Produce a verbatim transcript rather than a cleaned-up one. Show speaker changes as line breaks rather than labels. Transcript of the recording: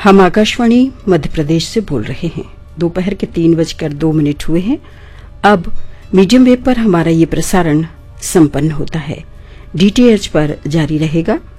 हम आकाशवाणी मध्य प्रदेश से बोल रहे हैं। दोपहर के तीन बजकर दो मिनट हुए हैं। अब मीडियम वेव पर हमारा ये प्रसारण संपन्न होता है। डीटीएच पर जारी रहेगा।